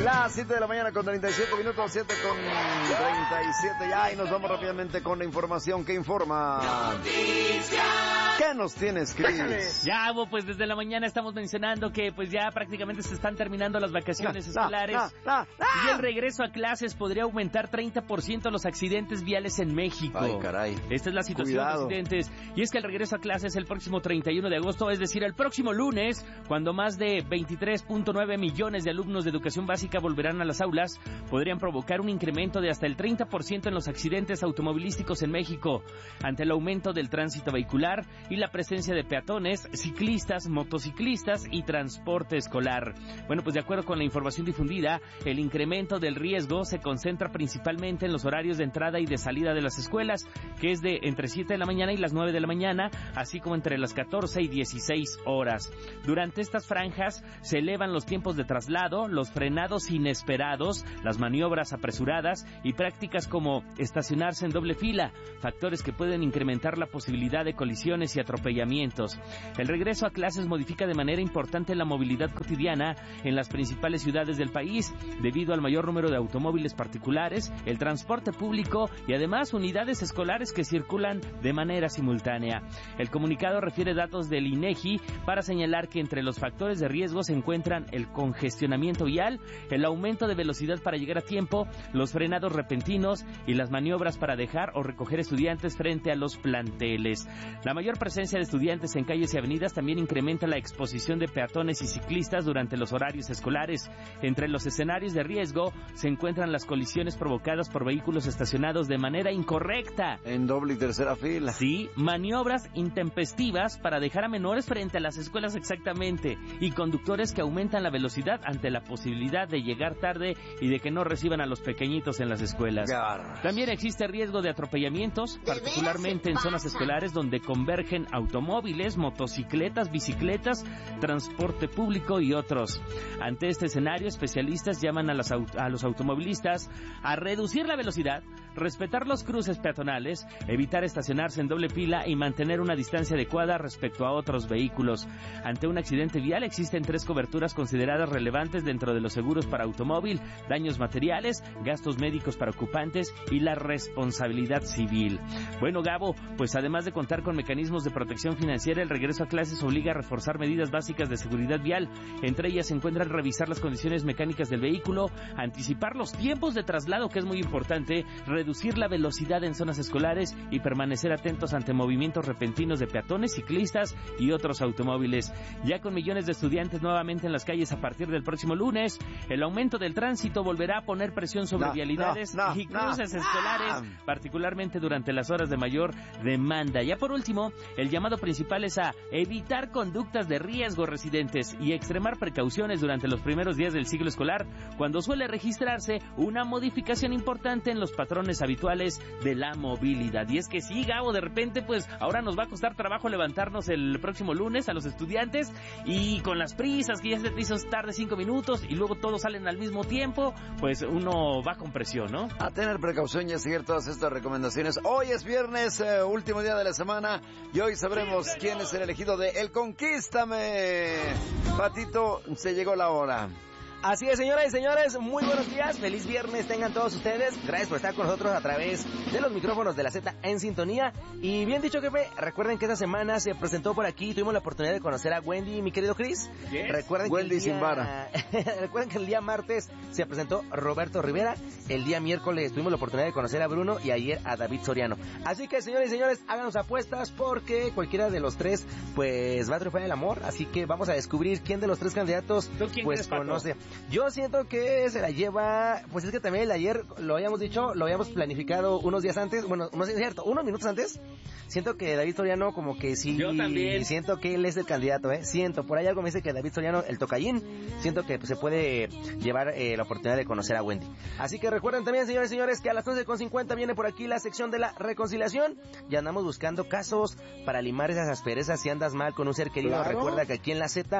Las 7 de la mañana con 37 minutos, 7 con 37 ya, y nos vamos rápidamente con la información que informa. ¿Qué nos tienes, Cris? Ya, pues desde la mañana estamos mencionando que pues ya prácticamente se están terminando las vacaciones escolares y el regreso a clases podría aumentar 30% los accidentes viales en México. Ay, caray. Esta es la situación de accidentes, y es que el regreso a clases el próximo 31 de agosto, es decir, el próximo lunes, cuando más de 23.9 millones de alumnos de educación básica volverán a las aulas, podrían provocar un incremento de hasta el 30% en los accidentes automovilísticos en México, ante el aumento del tránsito vehicular y la presencia de peatones, ciclistas, motociclistas y transporte escolar. Bueno, pues de acuerdo con la información difundida, el incremento del riesgo se concentra principalmente en los horarios de entrada y de salida de las escuelas, que es de entre 7 de la mañana y las 9 de la mañana, así como entre las 14 y 16 horas. Durante estas franjas se elevan los tiempos de traslado, los frenados inesperados, las maniobras apresuradas y prácticas como estacionarse en doble fila, factores que pueden incrementar la posibilidad de colisiones y atropellamientos. El regreso a clases modifica de manera importante la movilidad cotidiana en las principales ciudades del país, debido al mayor número de automóviles particulares, el transporte público y además unidades escolares que circulan de manera simultánea. El comunicado refiere datos del INEGI para señalar que entre los factores de riesgo se encuentran el congestionamiento vial, el aumento de velocidad para llegar a tiempo, los frenados repentinos y las maniobras para dejar o recoger estudiantes frente a los planteles. La mayor presencia de estudiantes en calles y avenidas también incrementa la exposición de peatones y ciclistas durante los horarios escolares. Entre los escenarios de riesgo se encuentran las colisiones provocadas por vehículos estacionados de manera incorrecta. En doble y tercera fila. Sí, maniobras intempestivas para dejar a menores frente a las escuelas exactamente, y conductores que aumentan la velocidad ante la posibilidad de llegar tarde y de que no reciban a los pequeñitos en las escuelas. También existe riesgo de atropellamientos, particularmente en zonas escolares donde convergen automóviles, motocicletas, bicicletas, transporte público y otros. Ante este escenario, especialistas llaman a los automovilistas a reducir la velocidad, respetar los cruces peatonales, evitar estacionarse en doble fila y mantener una distancia adecuada respecto a otros vehículos. Ante un accidente vial existen 3 coberturas consideradas relevantes dentro de los seguros para automóvil: daños materiales, gastos médicos para ocupantes y la responsabilidad civil. Bueno, Gabo, pues además de contar con mecanismos de protección financiera, el regreso a clases obliga a reforzar medidas básicas de seguridad vial. Entre ellas se encuentran revisar las condiciones mecánicas del vehículo, anticipar los tiempos de traslado, que es muy importante, reducir la velocidad en zonas escolares y permanecer atentos ante movimientos repentinos de peatones, ciclistas y otros automóviles. Ya con millones de estudiantes nuevamente en las calles a partir del próximo lunes, el aumento del tránsito volverá a poner presión sobre vialidades y cruces escolares, particularmente durante las horas de mayor demanda. Ya por último, el llamado principal es a evitar conductas de riesgo, residentes, y extremar precauciones durante los primeros días del ciclo escolar, cuando suele registrarse una modificación importante en los patrones habituales de la movilidad. Y es que sí, Gabo, de repente pues ahora nos va a costar trabajo levantarnos el próximo lunes a los estudiantes, y con las prisas que ya se te hizo tarde 5 minutos y luego todos salen al mismo tiempo, pues uno va con presión, ¿no? A tener precaución y a seguir todas estas recomendaciones. Hoy es viernes, último día de la semana, y hoy sabremos quién es el elegido de El Conquístame. Patito, se llegó la hora. Así es, señoras y señores, muy buenos días, feliz viernes tengan todos ustedes, gracias por estar con nosotros a través de los micrófonos de la Z en sintonía. Y bien dicho, jefe, recuerden que esta semana se presentó por aquí, tuvimos la oportunidad de conocer a Wendy, mi querido Chris. Yes. Recuerden Wendy que sin vara. Recuerden que el día martes se presentó Roberto Rivera, el día miércoles tuvimos la oportunidad de conocer a Bruno y ayer a David Soriano. Así que, señores y señores, háganos apuestas porque cualquiera de los tres pues va a triunfar el amor, así que vamos a descubrir quién de los tres candidatos pues conoce. Yo siento que se la lleva, pues es que también el ayer lo habíamos dicho, lo habíamos planificado unos días antes, bueno, no es cierto, unos minutos antes. Siento que David Soriano como que sí, yo también siento que él es el candidato, siento, por ahí algo me dice que David Soriano, el tocallín, siento que pues, se puede llevar la oportunidad de conocer a Wendy. Así que recuerden también, señores y señores, que a las 11:50 viene por aquí la sección de la reconciliación. Ya andamos buscando casos para limar esas asperezas si andas mal con un ser querido. Claro. Recuerda que aquí en la Z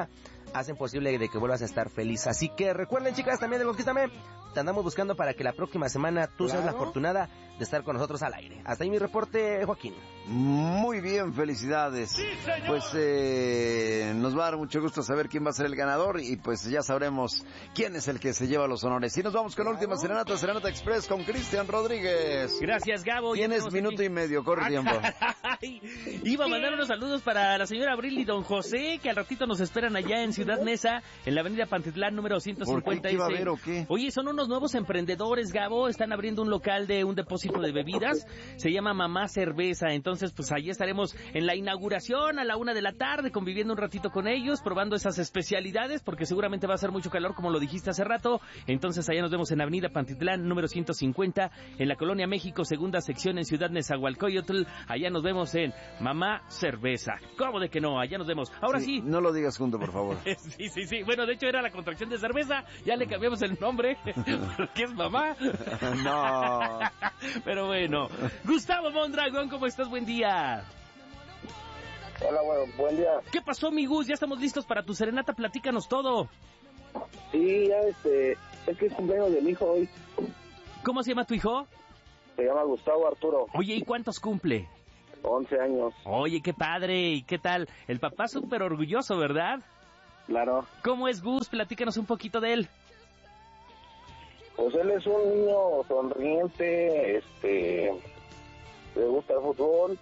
hacen posible de que vuelvas a estar feliz. Así que recuerden, chicas, también de Conquístame, te andamos buscando para que la próxima semana tú seas la afortunada de estar con nosotros al aire. Hasta ahí mi reporte, Joaquín. Muy bien, felicidades. Pues nos va a dar mucho gusto saber quién va a ser el ganador y pues ya sabremos quién es el que se lleva los honores. Y nos vamos con la última serenata, Serenata Express con Cristian Rodríguez. Gracias, Gabo. Tienes minuto y medio, corre tiempo. Iba a mandar unos saludos para la señora Abril y don José, que al ratito nos esperan allá en Ciudad Neza, en la avenida Pantitlán, número 150. ¿Qué va a haber o qué? Oye, son unos nuevos emprendedores, Gabo, están abriendo un local de un depósito de bebidas, se llama Mamá Cerveza, entonces pues ahí estaremos en la inauguración a la 1 de la tarde, conviviendo un ratito con ellos, probando esas especialidades, porque seguramente va a ser mucho calor, como lo dijiste hace rato. Entonces allá nos vemos en avenida Pantitlán, número 150, en la Colonia México, segunda sección, en Ciudad Nezahualcóyotl. Allá nos vemos en Mamá Cerveza. ¿Cómo de que no? Allá nos vemos. Ahora sí. No lo digas junto, por favor. Sí. Bueno, de hecho era la contracción de cerveza, ya le cambiamos el nombre, porque es mamá. No. Pero bueno. Gustavo Mondragón, ¿cómo estás? Buen día. Hola, bueno, buen día. ¿Qué pasó, mi Gus? Ya estamos listos para tu serenata, platícanos todo. Sí, ya es que es cumpleaños de mi hijo hoy. ¿Cómo se llama tu hijo? Se llama Gustavo Arturo. Oye, ¿y cuántos cumple? 11 años. Oye, qué padre, ¿y qué tal? El papá súper orgulloso, ¿verdad? Claro. ¿Cómo es Gus? Platícanos un poquito de él. Pues él es un niño sonriente, le gusta el fútbol,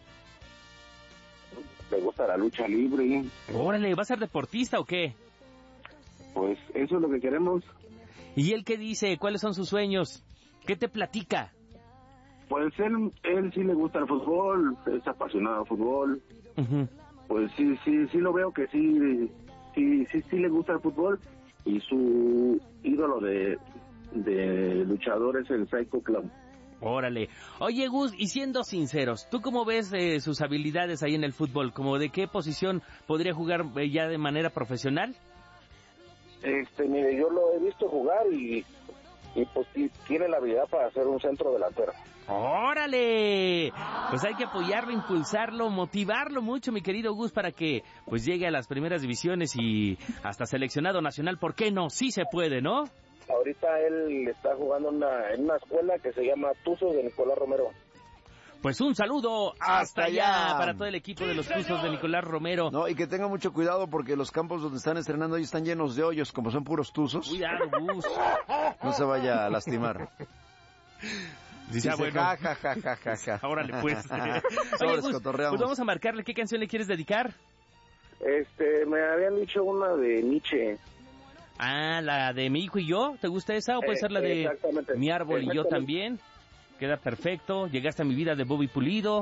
le gusta la lucha libre. Órale, ¿va a ser deportista o qué? Pues eso es lo que queremos. ¿Y él qué dice? ¿Cuáles son sus sueños? ¿Qué te platica? Pues él sí le gusta el fútbol, es apasionado al fútbol. Uh-huh. Pues sí lo veo que sí le gusta el fútbol, y su ídolo de luchador es el Psycho Clown. Órale. Oye, Gus, y siendo sinceros, ¿tú cómo ves sus habilidades ahí en el fútbol? ¿Cómo de qué posición podría jugar ya de manera profesional? Mire, yo lo he visto jugar y pues tiene la habilidad para ser un centro delantero. ¡Órale! Pues hay que apoyarlo, impulsarlo, motivarlo mucho, mi querido Gus, para que pues llegue a las primeras divisiones y hasta seleccionado nacional. ¿Por qué no? Sí se puede, ¿no? Ahorita él está jugando en una escuela que se llama Tuzos de Nicolás Romero. Pues un saludo hasta allá para todo el equipo de los Tuzos de Nicolás Romero. No, y que tenga mucho cuidado porque los campos donde están estrenando ahí están llenos de hoyos, como son puros tuzos. Cuidado, Gus. No se vaya a lastimar. Dice, bueno. Ja. Órale, pues. Oye, Gus, pues vamos a marcarle. ¿Qué canción le quieres dedicar? Me habían dicho una de Nietzsche. Ah, la de Mi hijo y yo. ¿Te gusta esa? ¿O puede ser la de Mi árbol y yo también? Queda perfecto. Llegaste a mi vida de Bobby Pulido.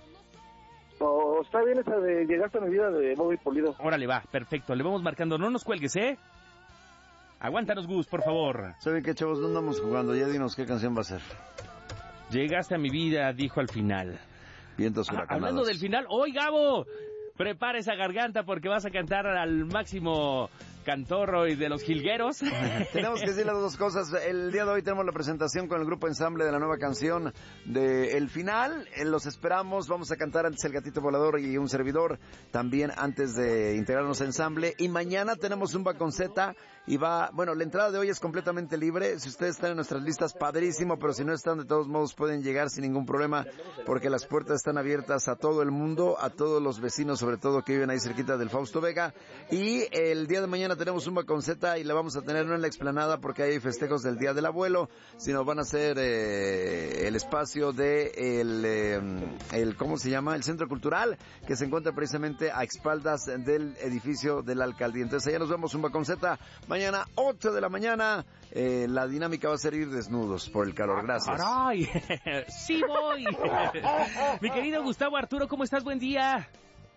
Oh, está bien esa de Llegaste a mi vida de Bobby Pulido. Órale, va, perfecto. Le vamos marcando. No nos cuelgues, ¿eh? Aguántanos, Gus, por favor. ¿Saben qué, chavos? No andamos jugando. Ya dinos qué canción va a ser. Llegaste a mi vida, dijo al final. Vientos huracanados. Hablando del final, ¡hoy, Gabo! Prepara esa garganta porque vas a cantar al máximo cantorro y de los jilgueros. Tenemos que decir las dos cosas. El día de hoy tenemos la presentación con el grupo ensamble de la nueva canción de El Final. Los esperamos. Vamos a cantar antes El Gatito Volador y un servidor también antes de integrarnos a ensamble. Y mañana tenemos un Baconceta y la entrada de hoy es completamente libre. Si ustedes están en nuestras listas, padrísimo, pero si no están, de todos modos pueden llegar sin ningún problema porque las puertas están abiertas a todo el mundo, a todos los vecinos, sobre todo que viven ahí cerquita del Fausto Vega. Y el día de mañana tenemos un Baconceta y la vamos a tener no en la explanada porque hay festejos del Día del Abuelo, sino van a ser el espacio de el ¿cómo se llama? El Centro Cultural, que se encuentra precisamente a espaldas del edificio de la alcaldía. Entonces allá nos vemos un Baconceta mañana 8 de la mañana. La dinámica va a ser ir desnudos por el calor. Gracias. ¡Caray! ¡Sí voy! Mi querido Gustavo Arturo, ¿cómo estás? Buen día.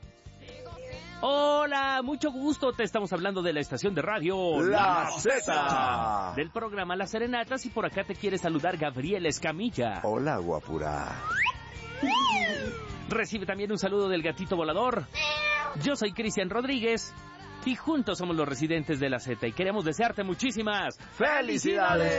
Hola, mucho gusto. Te estamos hablando de la estación de radio La Z, del programa Las Serenatas, y por acá te quiere saludar Gabriel Escamilla. Hola, guapura. Recibe también un saludo del Gatito Volador. Yo soy Cristian Rodríguez y juntos somos los residentes de la Z y queremos desearte muchísimas ¡felicidades!